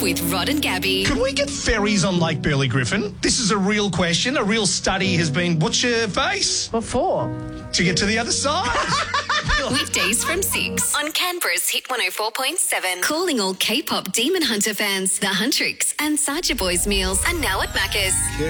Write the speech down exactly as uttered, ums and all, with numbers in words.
with Rod and Gabby. Could we get ferries on Lake Burley Griffin? This is a real question. A real study has been, what's your face? What for? To get to the other side. Weekdays from six on Canberra's Hit one oh four point seven. Calling all K-pop Demon Hunter fans. The Huntrix and Saja Boys meals are now at Macca's.